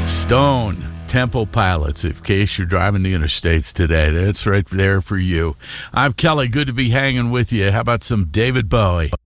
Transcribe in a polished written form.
Stone Temple Pilots, in case you're driving the interstates today. That's right there for you. I'm Kelly. Good to be hanging with you. How about some David Bowie?